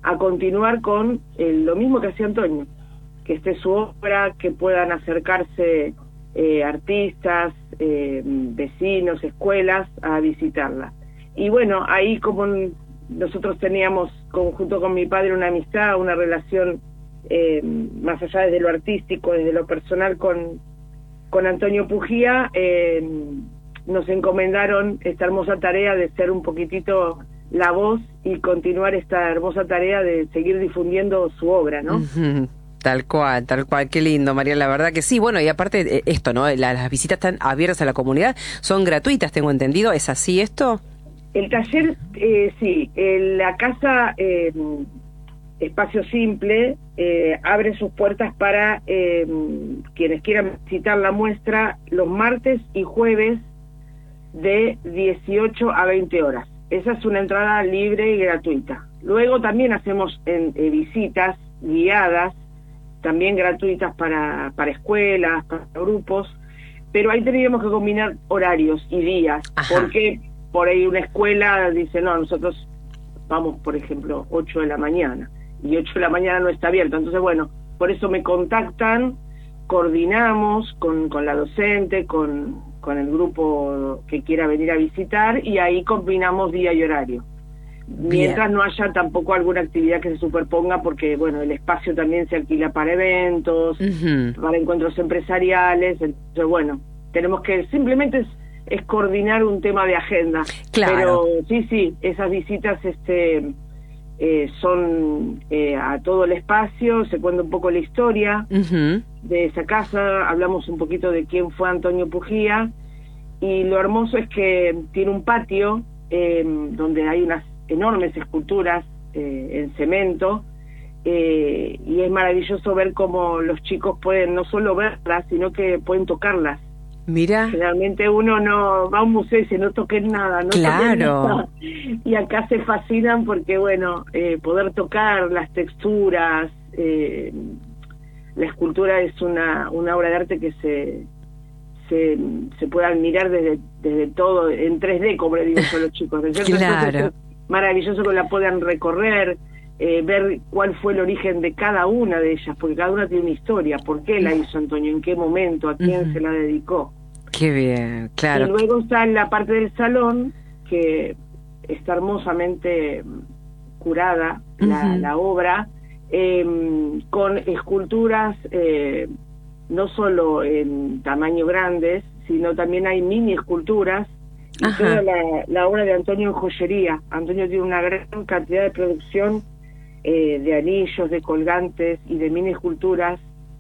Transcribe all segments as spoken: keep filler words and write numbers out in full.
a continuar con eh, lo mismo que hacía Antonio, que esté su obra, que puedan acercarse eh, artistas, eh, vecinos, escuelas a visitarla. Y bueno, ahí como nosotros teníamos, junto con mi padre, una amistad, una relación eh, más allá desde lo artístico, desde lo personal con, con Antonio Pugía, eh, nos encomendaron esta hermosa tarea de ser un poquitito la voz y continuar esta hermosa tarea de seguir difundiendo su obra, ¿no? Uh-huh. Tal cual, tal cual, qué lindo, María, la verdad que sí. Bueno, y aparte eh, esto, ¿no? La, las visitas están abiertas a la comunidad, son gratuitas, tengo entendido, ¿es así esto? El taller, eh, sí, eh, la casa eh, Espacio Simple eh, abre sus puertas para eh, quienes quieran visitar la muestra los martes y jueves de dieciocho a veinte horas. Esa es una entrada libre y gratuita. Luego también hacemos en, eh, visitas guiadas, también gratuitas para, para escuelas, para grupos, pero ahí tendríamos que combinar horarios y días. Ajá. Porque por ahí una escuela dice, no, nosotros vamos, por ejemplo, ocho de la mañana, y ocho de la mañana no está abierto. Entonces, bueno, por eso me contactan, coordinamos con, con la docente, con, con el grupo que quiera venir a visitar, y ahí combinamos día y horario. Mientras no haya tampoco alguna actividad que se superponga, porque bueno, el espacio también se alquila para eventos, uh-huh. para encuentros empresariales. Entonces bueno, tenemos que simplemente es, es coordinar un tema de agenda. Claro. Pero sí, sí, esas visitas este eh, son eh, a todo el espacio, se cuenta un poco la historia uh-huh. de esa casa, hablamos un poquito de quién fue Antonio Pugía, y lo hermoso es que tiene un patio eh, donde hay unas enormes esculturas eh, en cemento, eh, y es maravilloso ver cómo los chicos pueden no solo verlas, sino que pueden tocarlas. Mira. Generalmente uno no va a un museo y dice, no toquen nada, no claro. toquen nada. Y acá se fascinan porque, bueno, eh, poder tocar las texturas, eh, la escultura es una, una obra de arte que se... Se, se puede admirar desde, desde todo, en tres D, como le digo yo a los chicos, ¿no es cierto? Claro. Entonces, maravilloso que la puedan recorrer, eh, ver cuál fue el origen de cada una de ellas, porque cada una tiene una historia, por qué la hizo Antonio, en qué momento, a quién uh-huh. se la dedicó. Qué bien, claro. Y luego está en la parte del salón, que está hermosamente curada la, uh-huh. la obra, eh, con esculturas eh, no solo en tamaño grandes, sino también hay mini esculturas, y Ajá. toda la, la obra de Antonio en joyería. Antonio tiene una gran cantidad de producción eh, de anillos, de colgantes y de mini esculturas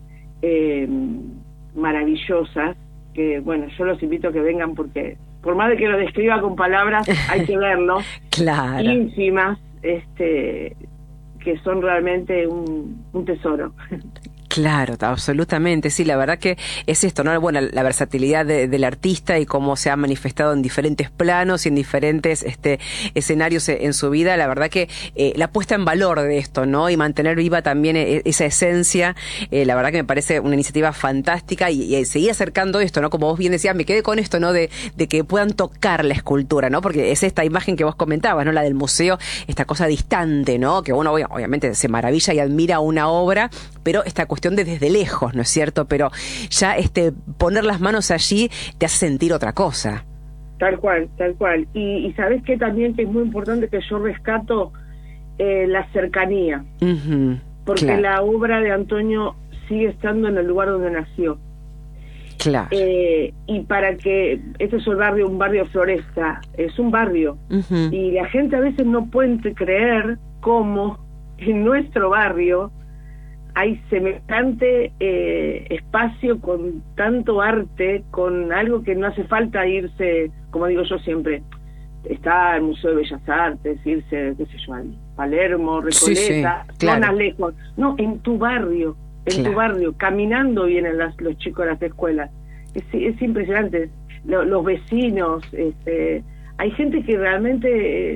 eh, maravillosas, que bueno, yo los invito a que vengan porque por más de que lo describa con palabras, hay que verlo. Claro. Ínfimas, este, que son realmente un, un tesoro. Claro, absolutamente, sí, la verdad que es esto, ¿no? Bueno, la versatilidad de, del artista y cómo se ha manifestado en diferentes planos y en diferentes este, escenarios en su vida, la verdad que eh, la puesta en valor de esto, ¿no? Y mantener viva también esa esencia, eh, la verdad que me parece una iniciativa fantástica y, y seguir acercando esto, ¿no? Como vos bien decías, me quedé con esto, ¿no? De, de que puedan tocar la escultura, ¿no? Porque es esta imagen que vos comentabas, ¿no? La del museo, esta cosa distante, ¿no? Que uno obviamente se maravilla y admira una obra, pero esta cuestión de desde lejos, ¿no es cierto? Pero ya este poner las manos allí te hace sentir otra cosa. Tal cual, tal cual. Y, y sabes que también que es muy importante que yo rescato eh, la cercanía, uh-huh, porque claro. la obra de Antonio sigue estando en el lugar donde nació. Claro. Eh, y para que, este es el barrio, un barrio Floresta, es un barrio, uh-huh. y la gente a veces no puede creer cómo en nuestro barrio hay semejante eh, espacio con tanto arte, con algo que no hace falta irse, como digo yo siempre, está el Museo de Bellas Artes, irse, qué sé yo, al Palermo, Recoleta, sí, sí, claro. zonas lejos. No, en tu barrio, en claro. tu barrio, caminando vienen las, los chicos a las escuelas. Es, es impresionante. Lo, los vecinos, este, hay gente que realmente... Eh,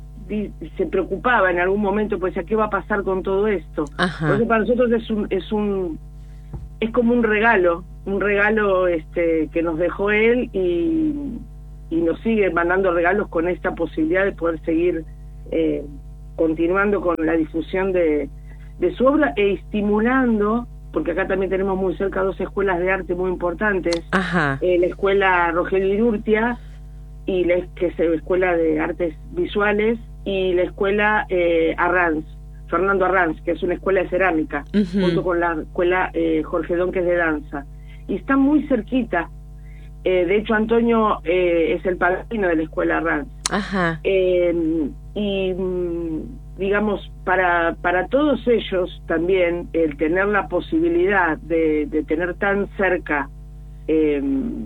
se preocupaba en algún momento, pues, ¿a qué va a pasar con todo esto? Ajá. Porque para nosotros es un es un es como un regalo, un regalo este que nos dejó él y, y nos sigue mandando regalos con esta posibilidad de poder seguir eh, continuando con la difusión de, de su obra e estimulando, porque acá también tenemos muy cerca dos escuelas de arte muy importantes, eh, la escuela Rogelio Irurtia, y la, que es la escuela de artes visuales, y la escuela eh, Arranz, Fernando Arranz, que es una escuela de cerámica, uh-huh. junto con la escuela eh, Jorge Don, que es de danza. Y está muy cerquita. Eh, de hecho, Antonio eh, es el padrino de la escuela Arranz. Ajá. Eh, y, digamos, para, para todos ellos también, el tener la posibilidad de, de tener tan cerca eh,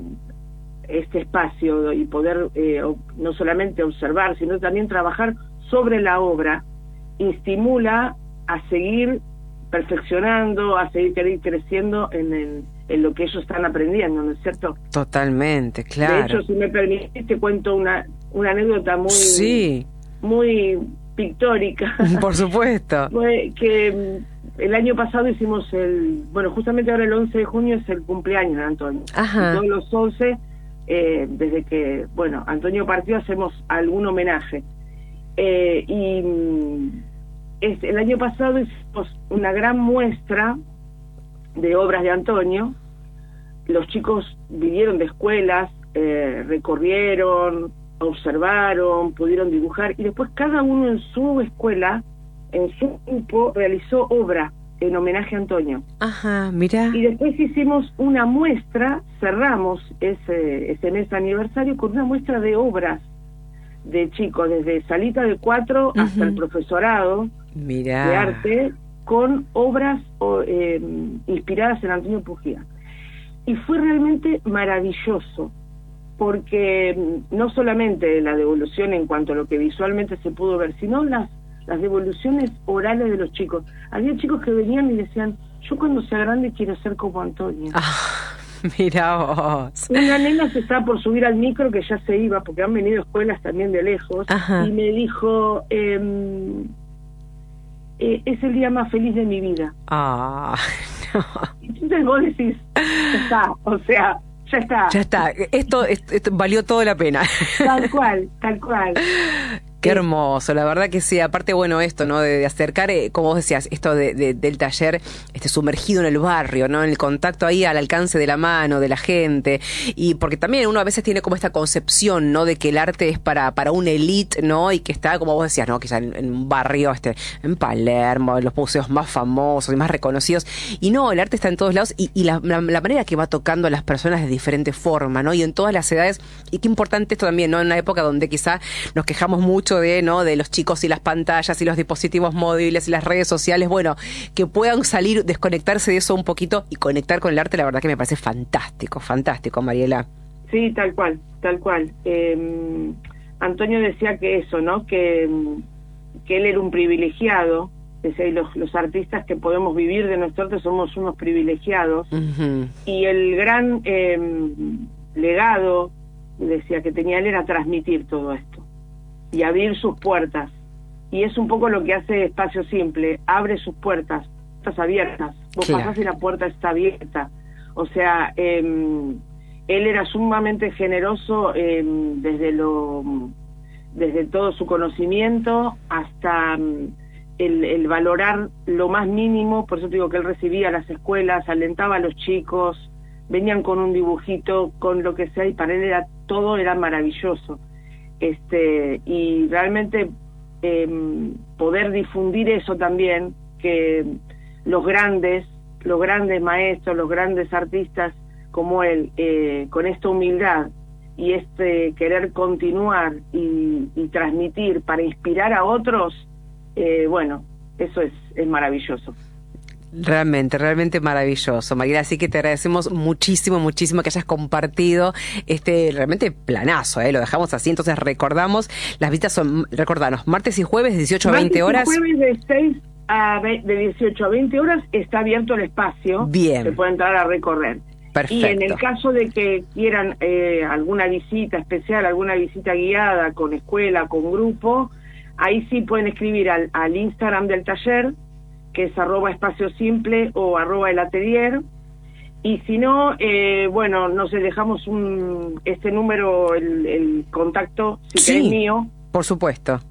este espacio y poder eh, no solamente observar, sino también trabajar sobre la obra, estimula a seguir perfeccionando, a seguir creciendo en, el, en lo que ellos están aprendiendo, ¿no es cierto? Totalmente, claro. De hecho, si me permitís, te cuento una, una anécdota muy, sí. muy pictórica. Por supuesto. Que el año pasado hicimos el, bueno, justamente ahora el once de junio es el cumpleaños de Antonio. Ajá. Y todos los once, eh, desde que, bueno, Antonio partió, hacemos algún homenaje. Eh, y es, el año pasado hicimos una gran muestra de obras de Antonio. Los chicos vinieron de escuelas, eh, recorrieron, observaron, pudieron dibujar, y después cada uno en su escuela, en su grupo, realizó obra en homenaje a Antonio. Ajá, mira. Y después hicimos una muestra, cerramos ese, ese mes aniversario con una muestra de obras de chicos, desde salita de cuatro uh-huh. hasta el profesorado Mirá. de arte, con obras eh, inspiradas en Antonio Pugía. Y fue realmente maravilloso, porque no solamente la devolución en cuanto a lo que visualmente se pudo ver, sino las, las devoluciones orales de los chicos. Había chicos que venían y decían, yo cuando sea grande quiero ser como Antonio. Ah, mira vos. Una nena se está por subir al micro, que ya se iba, porque han venido escuelas también de lejos, Ajá. y me dijo, eh, eh, es el día más feliz de mi vida. Ah, no. Entonces vos decís, ya está, o sea, ya está. Ya está, esto, esto, esto valió toda la pena. Tal cual, tal cual. Qué hermoso, la verdad que sí. Aparte, bueno, esto, ¿no? De, de acercar, eh, como vos decías, esto de, de, del taller este sumergido en el barrio, ¿no? En el contacto ahí al alcance de la mano, de la gente. Y porque también uno a veces tiene como esta concepción, ¿no? De que el arte es para, para una élite, ¿no? Y que está, como vos decías, ¿no? Quizá en, en un barrio, este, en Palermo, en los museos más famosos y más reconocidos. Y no, el arte está en todos lados y, y la, la, la manera que va tocando a las personas de diferente forma, ¿no? Y en todas las edades. Y qué importante esto también, ¿no? En una época donde quizá nos quejamos mucho de, ¿no? de los chicos y las pantallas y los dispositivos móviles y las redes sociales, bueno, que puedan salir, desconectarse de eso un poquito y conectar con el arte, la verdad que me parece fantástico, fantástico, Mariela. Sí, tal cual, tal cual. Eh, Antonio decía que eso, ¿no? Que, que él era un privilegiado, decía, y los, los artistas que podemos vivir de nuestro arte somos unos privilegiados, uh-huh. y el gran eh, legado, decía, que tenía él era transmitir todo esto y abrir sus puertas, y es un poco lo que hace Espacio Simple, abre sus puertas, puertas abiertas, vos claro. pasás y la puerta está abierta, o sea, eh, él era sumamente generoso eh, desde lo desde todo su conocimiento hasta um, el, el valorar lo más mínimo. Por eso te digo que él recibía a las escuelas, alentaba a los chicos, venían con un dibujito, con lo que sea, y para él era todo era maravilloso. Este, y realmente eh, poder difundir eso también, que los grandes, los grandes maestros, los grandes artistas como él, eh, con esta humildad y este querer continuar y, y transmitir para inspirar a otros, eh, bueno, eso es, es maravilloso. Realmente, realmente maravilloso, Mariela, así que te agradecemos muchísimo, muchísimo que hayas compartido este realmente planazo, ¿eh? Lo dejamos así, entonces recordamos, las visitas son, recordanos, martes y jueves de dieciocho a veinte horas. Martes y jueves de seis a de dieciocho a veinte horas está abierto el espacio. Bien. Se puede entrar a recorrer. Perfecto. Y en el caso de que quieran eh, alguna visita especial, alguna visita guiada con escuela, con grupo, ahí sí pueden escribir al, al Instagram del taller, que es arroba espacio simple o arroba el atelier, y si no, eh, bueno, nos dejamos un este número, el, el contacto, si sí, querés, mío. Por supuesto.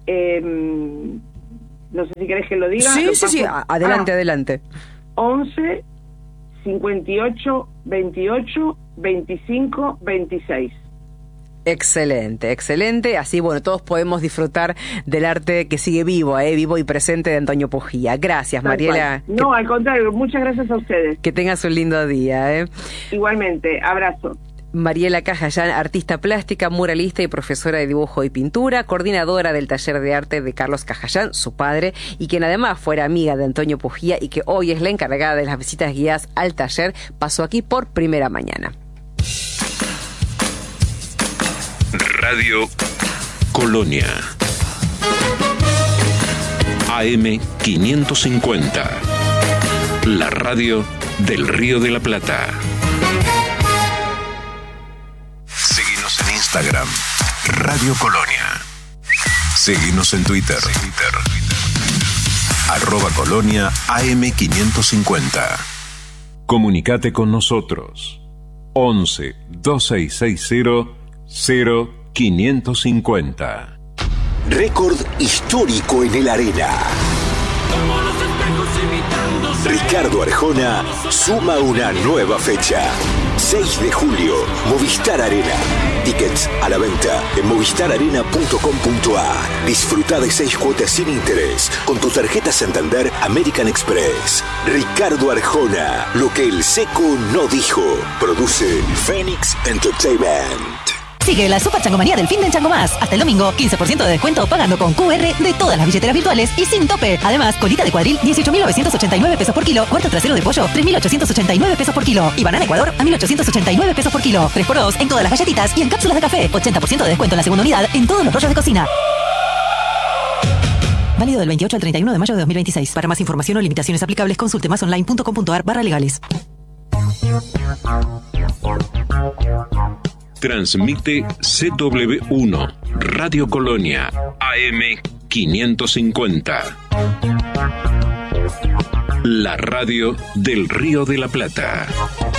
Eh, no sé si querés que lo diga. Sí, lo sí, sí, adelante, ah, adelante. once, cincuenta y ocho, veintiocho, veinticinco, veintiséis. Excelente, excelente. Así, bueno, todos podemos disfrutar del arte que sigue vivo, ¿eh? vivo y presente de Antonio Pujía. Gracias, Tal Mariela. Cual. No, que, al contrario, muchas gracias a ustedes. Que tengas un lindo día. ¿eh? Igualmente, abrazo. Mariela Cajayán, artista plástica, muralista y profesora de dibujo y pintura, coordinadora del taller de arte de Carlos Cajayán, su padre, y quien además fuera amiga de Antonio Pujía y que hoy es la encargada de las visitas guiadas al taller, pasó aquí por primera mañana. Radio Colonia A M quinientos cincuenta, la radio del Río de la Plata. Seguinos en Instagram, Radio Colonia. Seguinos en Twitter, Twitter. arroba Colonia A M quinientos cincuenta. Comunicate con nosotros. once, dos seis seis cero, cero quinientos cincuenta. Récord histórico en el Arena. Ricardo Arjona suma una nueva fecha. seis de julio, Movistar Arena. Tickets a la venta en movistar arena punto com punto a r. Disfruta de seis cuotas sin interés con tu tarjeta Santander American Express. Ricardo Arjona, lo que el seco no dijo. Produce Phoenix Entertainment. Sigue la Super Changomanía del fin de Chango Más. Hasta el domingo, quince por ciento de descuento pagando con Q R de todas las billeteras virtuales y sin tope. Además, colita de cuadril, dieciocho mil novecientos ochenta y nueve pesos por kilo. Cuarto trasero de pollo, tres mil ochocientos ochenta y nueve pesos por kilo. Y banana Ecuador, a mil ochocientos ochenta y nueve pesos por kilo. tres por dos en todas las galletitas y en cápsulas de café. ochenta por ciento de descuento en la segunda unidad en todos los rollos de cocina. Válido del veintiocho al treinta y uno de mayo de dos mil veintiséis. Para más información o limitaciones aplicables, consulte más online punto com punto a r barra legales. Transmite C W uno, Radio Colonia, A M quinientos cincuenta. La radio del Río de la Plata.